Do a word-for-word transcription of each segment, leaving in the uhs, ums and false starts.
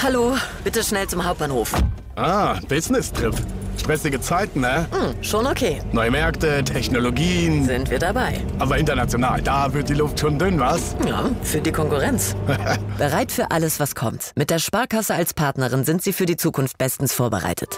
Hallo, bitte schnell zum Hauptbahnhof. Ah, Business-Trip. Stressige Zeiten, ne? Hm, schon okay. Neue Märkte, Technologien. Sind wir dabei. Aber international, da wird die Luft schon dünn, was? Ja, für die Konkurrenz. Bereit für alles, was kommt. Mit der Sparkasse als Partnerin sind Sie für die Zukunft bestens vorbereitet.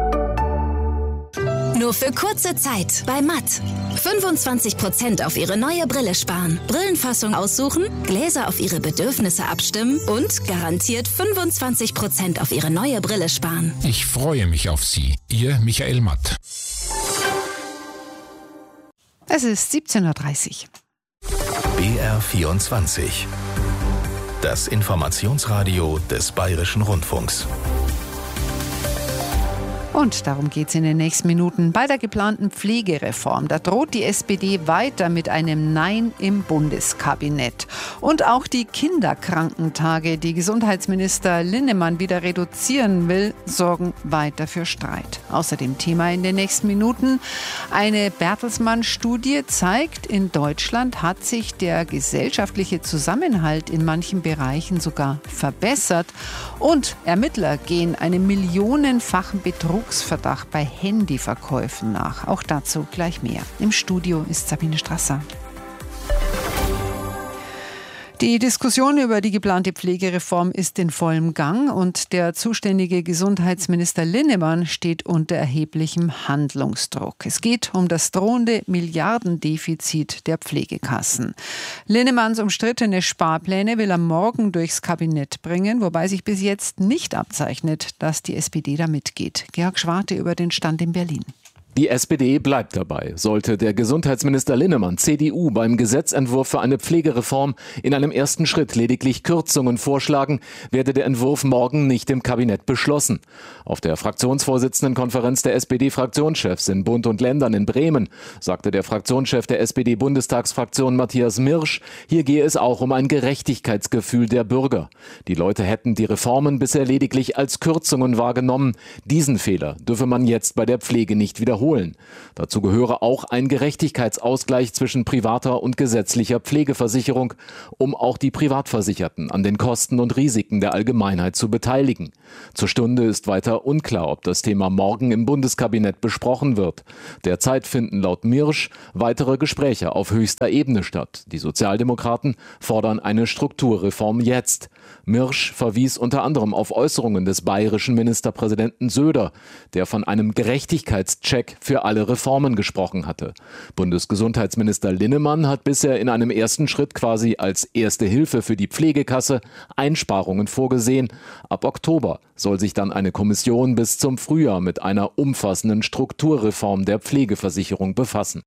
Nur für kurze Zeit bei Matt. fünfundzwanzig Prozent auf Ihre neue Brille sparen. Brillenfassung aussuchen, Gläser auf Ihre Bedürfnisse abstimmen und garantiert fünfundzwanzig Prozent auf Ihre neue Brille sparen. Ich freue mich auf Sie. Ihr Michael Matt. Es ist siebzehn Uhr dreißig. B R vierundzwanzig. Das Informationsradio des Bayerischen Rundfunks. Und darum geht es in den nächsten Minuten. Bei der geplanten Pflegereform, da droht die S P D weiter mit einem Nein im Bundeskabinett. Und auch die Kinderkrankentage, die Gesundheitsminister Linnemann wieder reduzieren will, sorgen weiter für Streit. Außerdem Thema in den nächsten Minuten. Eine Bertelsmann-Studie zeigt, in Deutschland hat sich der gesellschaftliche Zusammenhalt in manchen Bereichen sogar verbessert. Und Ermittler gehen einem millionenfachen Betrugsverdacht bei Handyverkäufen nach. Auch dazu gleich mehr. Im Studio ist Sabine Strasser. Die Diskussion über die geplante Pflegereform ist in vollem Gang und der zuständige Gesundheitsminister Linnemann steht unter erheblichem Handlungsdruck. Es geht um das drohende Milliardendefizit der Pflegekassen. Linnemanns umstrittene Sparpläne will er morgen durchs Kabinett bringen, wobei sich bis jetzt nicht abzeichnet, dass die S P D da mitgeht. Georg Schwarte über den Stand in Berlin. Die S P D bleibt dabei. Sollte der Gesundheitsminister Linnemann, C D U, beim Gesetzentwurf für eine Pflegereform in einem ersten Schritt lediglich Kürzungen vorschlagen, werde der Entwurf morgen nicht im Kabinett beschlossen. Auf der Fraktionsvorsitzendenkonferenz der S P D-Fraktionschefs in Bund und Ländern in Bremen sagte der Fraktionschef der S P D-Bundestagsfraktion Matthias Mirsch, hier gehe es auch um ein Gerechtigkeitsgefühl der Bürger. Die Leute hätten die Reformen bisher lediglich als Kürzungen wahrgenommen. Diesen Fehler dürfe man jetzt bei der Pflege nicht wiederholen. Dazu gehöre auch ein Gerechtigkeitsausgleich zwischen privater und gesetzlicher Pflegeversicherung, um auch die Privatversicherten an den Kosten und Risiken der Allgemeinheit zu beteiligen. Zur Stunde ist weiter unklar, ob das Thema morgen im Bundeskabinett besprochen wird. Derzeit finden laut Mirsch weitere Gespräche auf höchster Ebene statt. Die Sozialdemokraten fordern eine Strukturreform jetzt. Mirsch verwies unter anderem auf Äußerungen des bayerischen Ministerpräsidenten Söder, der von einem Gerechtigkeitscheck für alle Reformen gesprochen hatte. Bundesgesundheitsminister Linnemann hat bisher in einem ersten Schritt quasi als erste Hilfe für die Pflegekasse Einsparungen vorgesehen. Ab Oktober soll sich dann eine Kommission bis zum Frühjahr mit einer umfassenden Strukturreform der Pflegeversicherung befassen.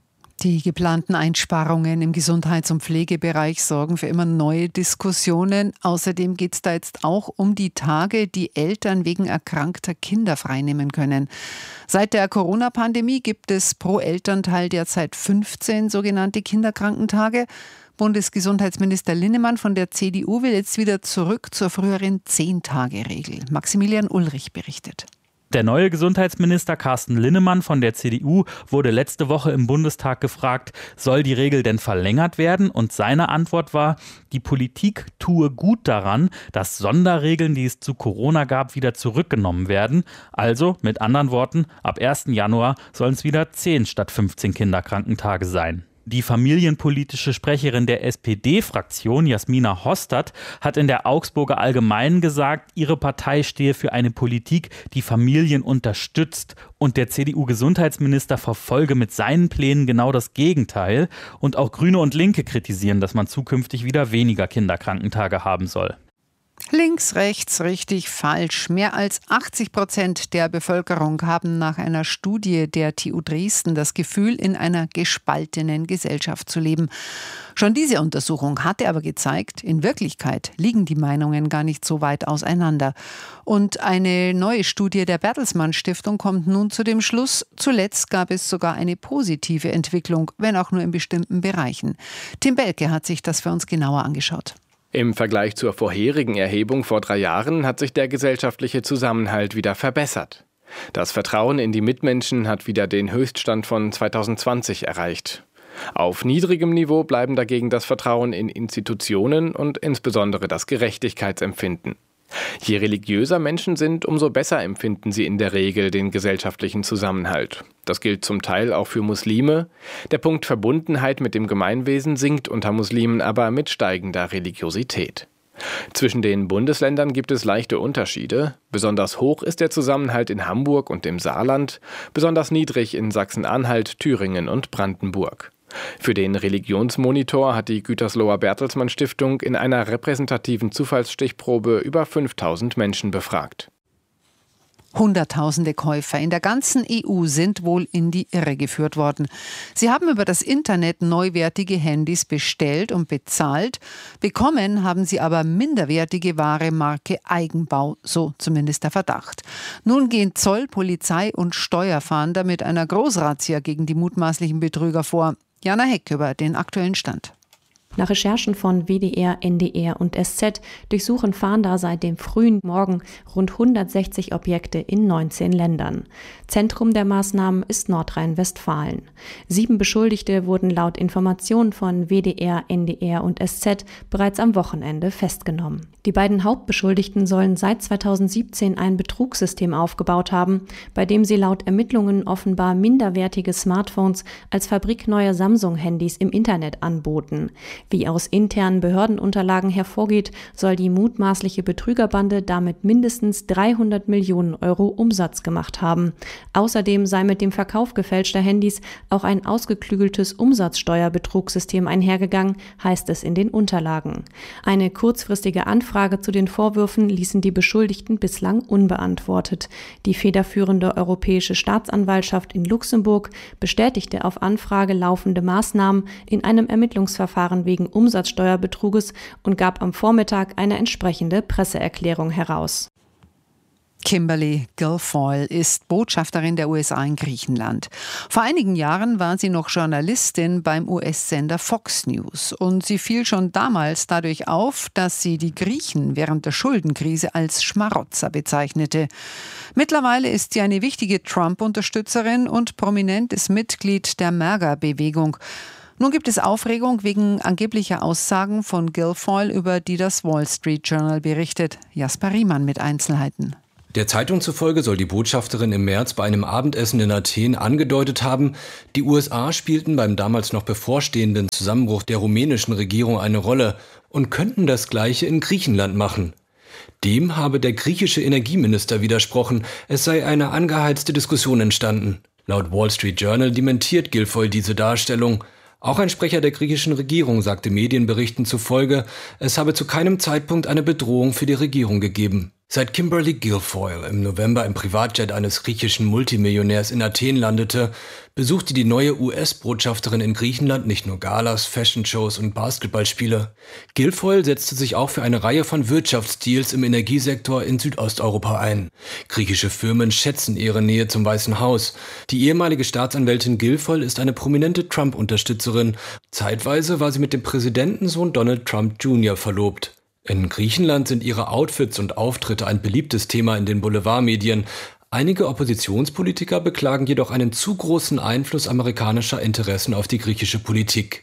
Die geplanten Einsparungen im Gesundheits- und Pflegebereich sorgen für immer neue Diskussionen. Außerdem geht es da jetzt auch um die Tage, die Eltern wegen erkrankter Kinder freinehmen können. Seit der Corona-Pandemie gibt es pro Elternteil derzeit fünfzehn sogenannte Kinderkrankentage. Bundesgesundheitsminister Linnemann von der C D U will jetzt wieder zurück zur früheren zehn-Tage-Regel. Maximilian Ulrich berichtet. Der neue Gesundheitsminister Carsten Linnemann von der C D U wurde letzte Woche im Bundestag gefragt, soll die Regel denn verlängert werden? Und seine Antwort war, die Politik tue gut daran, dass Sonderregeln, die es zu Corona gab, wieder zurückgenommen werden. Also, mit anderen Worten, ab ersten Januar sollen es wieder zehn statt fünfzehn Kinderkrankentage sein. Die familienpolitische Sprecherin der S P D-Fraktion, Jasmina Hostert, hat in der Augsburger Allgemeinen gesagt, ihre Partei stehe für eine Politik, die Familien unterstützt. Und der C D U-Gesundheitsminister verfolge mit seinen Plänen genau das Gegenteil. Und auch Grüne und Linke kritisieren, dass man zukünftig wieder weniger Kinderkrankentage haben soll. Links, rechts, richtig, falsch. Mehr als achtzig Prozent der Bevölkerung haben nach einer Studie der T U Dresden das Gefühl, in einer gespaltenen Gesellschaft zu leben. Schon diese Untersuchung hatte aber gezeigt, in Wirklichkeit liegen die Meinungen gar nicht so weit auseinander. Und eine neue Studie der Bertelsmann Stiftung kommt nun zu dem Schluss, zuletzt gab es sogar eine positive Entwicklung, wenn auch nur in bestimmten Bereichen. Tim Belke hat sich das für uns genauer angeschaut. Im Vergleich zur vorherigen Erhebung vor drei Jahren hat sich der gesellschaftliche Zusammenhalt wieder verbessert. Das Vertrauen in die Mitmenschen hat wieder den Höchststand von zweitausendzwanzig erreicht. Auf niedrigem Niveau bleiben dagegen das Vertrauen in Institutionen und insbesondere das Gerechtigkeitsempfinden. Je religiöser Menschen sind, umso besser empfinden sie in der Regel den gesellschaftlichen Zusammenhalt. Das gilt zum Teil auch für Muslime. Der Punkt Verbundenheit mit dem Gemeinwesen sinkt unter Muslimen aber mit steigender Religiosität. Zwischen den Bundesländern gibt es leichte Unterschiede. Besonders hoch ist der Zusammenhalt in Hamburg und im Saarland, besonders niedrig in Sachsen-Anhalt, Thüringen und Brandenburg. Für den Religionsmonitor hat die Gütersloher Bertelsmann Stiftung in einer repräsentativen Zufallsstichprobe über fünftausend Menschen befragt. Hunderttausende Käufer in der ganzen E U sind wohl in die Irre geführt worden. Sie haben über das Internet neuwertige Handys bestellt und bezahlt. Bekommen haben sie aber minderwertige Ware Marke Eigenbau, so zumindest der Verdacht. Nun gehen Zoll, Polizei und Steuerfahnder mit einer Großrazzia gegen die mutmaßlichen Betrüger vor. Jana Heck über den aktuellen Stand. Nach Recherchen von W D R, N D R und S Z durchsuchen Fahnder seit dem frühen Morgen rund hundertsechzig Objekte in neunzehn Ländern. Zentrum der Maßnahmen ist Nordrhein-Westfalen. Sieben Beschuldigte wurden laut Informationen von W D R, N D R und S Z bereits am Wochenende festgenommen. Die beiden Hauptbeschuldigten sollen seit zweitausendsiebzehn ein Betrugssystem aufgebaut haben, bei dem sie laut Ermittlungen offenbar minderwertige Smartphones als fabrikneue Samsung-Handys im Internet anboten. Wie aus internen Behördenunterlagen hervorgeht, soll die mutmaßliche Betrügerbande damit mindestens dreihundert Millionen Euro Umsatz gemacht haben. Außerdem sei mit dem Verkauf gefälschter Handys auch ein ausgeklügeltes Umsatzsteuerbetrugsystem einhergegangen, heißt es in den Unterlagen. Eine kurzfristige Anfrage zu den Vorwürfen ließen die Beschuldigten bislang unbeantwortet. Die federführende Europäische Staatsanwaltschaft in Luxemburg bestätigte auf Anfrage laufende Maßnahmen in einem Ermittlungsverfahren wegen Umsatzsteuerbetruges und gab am Vormittag eine entsprechende Presseerklärung heraus. Kimberly Guilfoyle ist Botschafterin der U S A in Griechenland. Vor einigen Jahren war sie noch Journalistin beim U S-Sender Fox News und sie fiel schon damals dadurch auf, dass sie die Griechen während der Schuldenkrise als Schmarotzer bezeichnete. Mittlerweile ist sie eine wichtige Trump-Unterstützerin und prominentes Mitglied der MAGA-Bewegung. Nun gibt es Aufregung wegen angeblicher Aussagen von Guilfoyle, über die das Wall Street Journal berichtet. Jasper Riemann mit Einzelheiten. Der Zeitung zufolge soll die Botschafterin im März bei einem Abendessen in Athen angedeutet haben, die U S A spielten beim damals noch bevorstehenden Zusammenbruch der rumänischen Regierung eine Rolle und könnten das Gleiche in Griechenland machen. Dem habe der griechische Energieminister widersprochen, es sei eine angeheizte Diskussion entstanden. Laut Wall Street Journal dementiert Guilfoyle diese Darstellung. Auch ein Sprecher der griechischen Regierung sagte Medienberichten zufolge, es habe zu keinem Zeitpunkt eine Bedrohung für die Regierung gegeben. Seit Kimberly Guilfoyle im November im Privatjet eines griechischen Multimillionärs in Athen landete, besuchte die neue U S-Botschafterin in Griechenland nicht nur Galas, Fashion-Shows und Basketballspiele. Guilfoyle setzte sich auch für eine Reihe von Wirtschaftsdeals im Energiesektor in Südosteuropa ein. Griechische Firmen schätzen ihre Nähe zum Weißen Haus. Die ehemalige Staatsanwältin Guilfoyle ist eine prominente Trump-Unterstützerin. Zeitweise war sie mit dem Präsidentensohn Donald Trump Junior verlobt. In Griechenland sind ihre Outfits und Auftritte ein beliebtes Thema in den Boulevardmedien. Einige Oppositionspolitiker beklagen jedoch einen zu großen Einfluss amerikanischer Interessen auf die griechische Politik.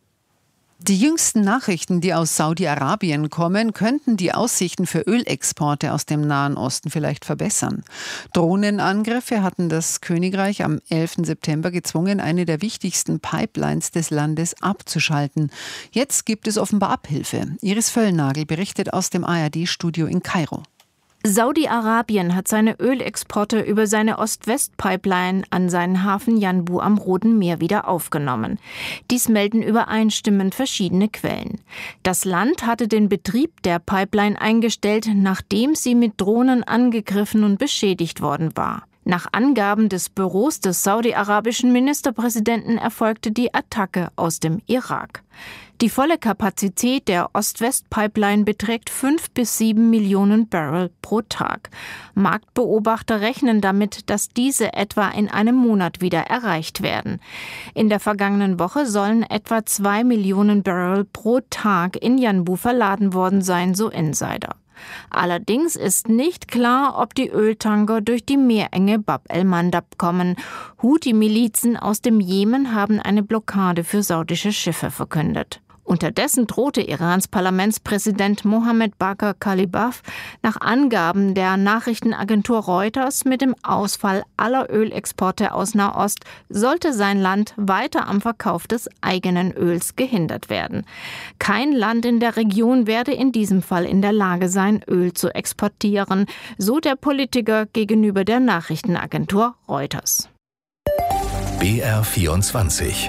Die jüngsten Nachrichten, die aus Saudi-Arabien kommen, könnten die Aussichten für Ölexporte aus dem Nahen Osten vielleicht verbessern. Drohnenangriffe hatten das Königreich am elften September gezwungen, eine der wichtigsten Pipelines des Landes abzuschalten. Jetzt gibt es offenbar Abhilfe. Iris Völlnagel berichtet aus dem A R D-Studio in Kairo. Saudi-Arabien hat seine Ölexporte über seine Ost-West-Pipeline an seinen Hafen Yanbu am Roten Meer wieder aufgenommen. Dies melden übereinstimmend verschiedene Quellen. Das Land hatte den Betrieb der Pipeline eingestellt, nachdem sie mit Drohnen angegriffen und beschädigt worden war. Nach Angaben des Büros des saudi-arabischen Ministerpräsidenten erfolgte die Attacke aus dem Irak. Die volle Kapazität der Ost-West-Pipeline beträgt fünf bis sieben Millionen Barrel pro Tag. Marktbeobachter rechnen damit, dass diese etwa in einem Monat wieder erreicht werden. In der vergangenen Woche sollen etwa zwei Millionen Barrel pro Tag in Yanbu verladen worden sein, so Insider. Allerdings ist nicht klar, ob die Öltanker durch die Meerenge Bab el-Mandab kommen. Houthi-Milizen aus dem Jemen haben eine Blockade für saudische Schiffe verkündet. Unterdessen drohte Irans Parlamentspräsident Mohammed Bagher Kalibaf nach Angaben der Nachrichtenagentur Reuters mit dem Ausfall aller Ölexporte aus Nahost, sollte sein Land weiter am Verkauf des eigenen Öls gehindert werden. Kein Land in der Region werde in diesem Fall in der Lage sein, Öl zu exportieren, so der Politiker gegenüber der Nachrichtenagentur Reuters. B R vierundzwanzig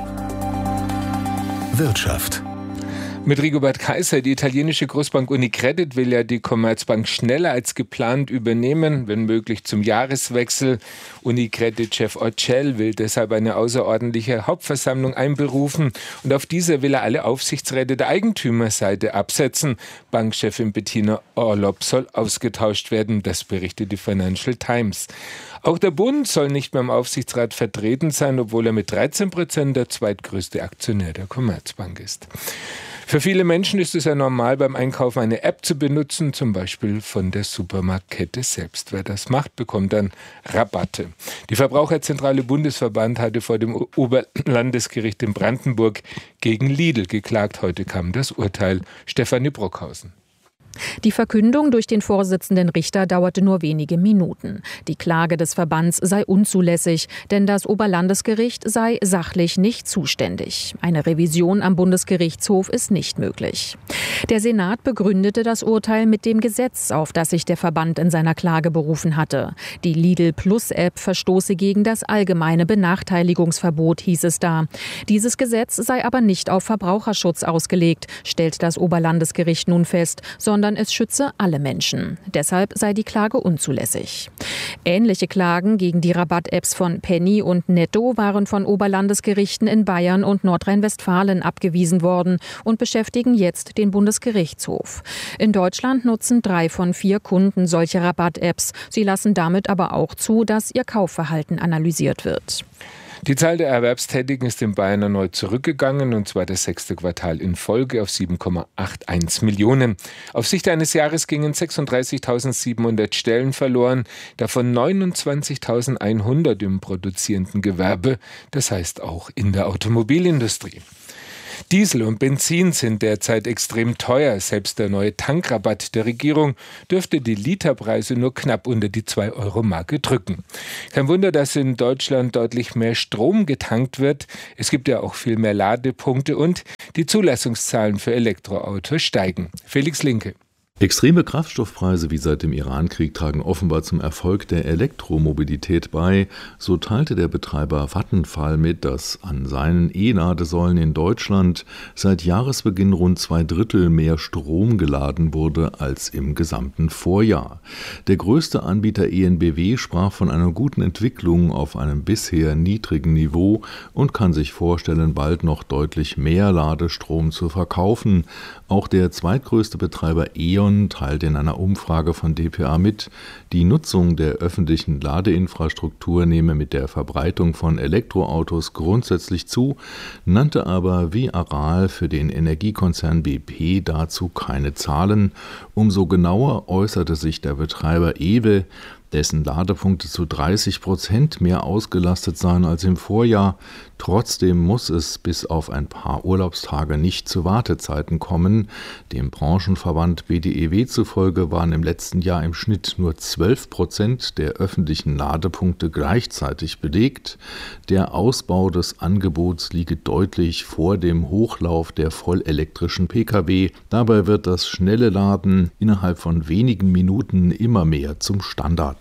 Wirtschaft. Mit Rigobert Kaiser, die italienische Großbank Unicredit will ja die Commerzbank schneller als geplant übernehmen, wenn möglich zum Jahreswechsel. Unicredit-Chef Ocel will deshalb eine außerordentliche Hauptversammlung einberufen und auf dieser will er alle Aufsichtsräte der Eigentümerseite absetzen. Bankchefin Bettina Orlopp soll ausgetauscht werden, das berichtet die Financial Times. Auch der Bund soll nicht mehr im Aufsichtsrat vertreten sein, obwohl er mit dreizehn Prozent der zweitgrößte Aktionär der Commerzbank ist. Für viele Menschen ist es ja normal, beim Einkaufen eine App zu benutzen, zum Beispiel von der Supermarktkette selbst. Wer das macht, bekommt dann Rabatte. Die Verbraucherzentrale Bundesverband hatte vor dem Oberlandesgericht in Brandenburg gegen Lidl geklagt. Heute kam das Urteil. Stefanie Brockhausen. Die Verkündung durch den Vorsitzenden Richter dauerte nur wenige Minuten. Die Klage des Verbands sei unzulässig, denn das Oberlandesgericht sei sachlich nicht zuständig. Eine Revision am Bundesgerichtshof ist nicht möglich. Der Senat begründete das Urteil mit dem Gesetz, auf das sich der Verband in seiner Klage berufen hatte. Die Lidl-Plus-App verstoße gegen das allgemeine Benachteiligungsverbot, hieß es da. Dieses Gesetz sei aber nicht auf Verbraucherschutz ausgelegt, stellt das Oberlandesgericht nun fest, sondern es schütze alle Menschen. Deshalb sei die Klage unzulässig. Ähnliche Klagen gegen die Rabatt-Apps von Penny und Netto waren von Oberlandesgerichten in Bayern und Nordrhein-Westfalen abgewiesen worden und beschäftigen jetzt den Bundesgerichtshof. In Deutschland nutzen drei von vier Kunden solche Rabatt-Apps. Sie lassen damit aber auch zu, dass ihr Kaufverhalten analysiert wird. Die Zahl der Erwerbstätigen ist in Bayern erneut zurückgegangen, und zwar das sechste Quartal in Folge auf sieben Komma einundachtzig Millionen. Auf Sicht eines Jahres gingen sechsunddreißigtausendsiebenhundert Stellen verloren, davon neunundzwanzigtausendeinhundert im produzierenden Gewerbe, das heißt auch in der Automobilindustrie. Diesel und Benzin sind derzeit extrem teuer. Selbst der neue Tankrabatt der Regierung dürfte die Literpreise nur knapp unter die zwei Euro Marke drücken. Kein Wunder, dass in Deutschland deutlich mehr Strom getankt wird. Es gibt ja auch viel mehr Ladepunkte und die Zulassungszahlen für Elektroautos steigen. Felix Linke. Extreme Kraftstoffpreise wie seit dem Irankrieg tragen offenbar zum Erfolg der Elektromobilität bei. So teilte der Betreiber Vattenfall mit, dass an seinen E-Ladesäulen in Deutschland seit Jahresbeginn rund zwei Drittel mehr Strom geladen wurde als im gesamten Vorjahr. Der größte Anbieter E N B W sprach von einer guten Entwicklung auf einem bisher niedrigen Niveau und kann sich vorstellen, bald noch deutlich mehr Ladestrom zu verkaufen. Auch der zweitgrößte Betreiber E.ON teilt in einer Umfrage von d p a mit, die Nutzung der öffentlichen Ladeinfrastruktur nehme mit der Verbreitung von Elektroautos grundsätzlich zu, nannte aber wie Aral für den Energiekonzern B P dazu keine Zahlen. Umso genauer äußerte sich der Betreiber E W E, dessen Ladepunkte zu dreißig Prozent mehr ausgelastet seien als im Vorjahr. Trotzdem muss es bis auf ein paar Urlaubstage nicht zu Wartezeiten kommen. Dem Branchenverband B D E W zufolge waren im letzten Jahr im Schnitt nur zwölf Prozent der öffentlichen Ladepunkte gleichzeitig belegt. Der Ausbau des Angebots liege deutlich vor dem Hochlauf der vollelektrischen Pkw. Dabei wird das schnelle Laden innerhalb von wenigen Minuten immer mehr zum Standard.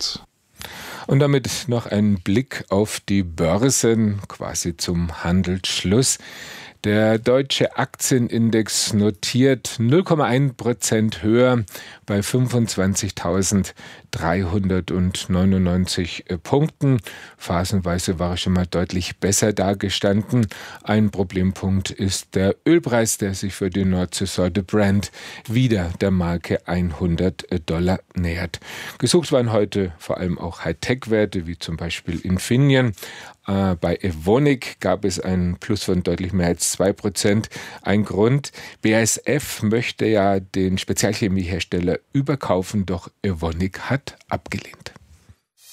Und damit noch ein Blick auf die Börsen, quasi zum Handelsschluss. Der deutsche Aktienindex notiert null Komma eins Prozent höher bei fünfundzwanzigtausenddreihundertneunundneunzig Punkten. Phasenweise war er schon mal deutlich besser dagestanden. Ein Problempunkt ist der Ölpreis, der sich für die Nordsee-Sorte Brent wieder der Marke hundert Dollar nähert. Gesucht waren heute vor allem auch Hightech-Werte, wie zum Beispiel Infineon. Äh, bei Evonik gab es einen Plus von deutlich mehr als zwei Prozent. Ein Grund, B A S F möchte ja den Spezialchemiehersteller überkaufen, doch Evonik hat abgelehnt.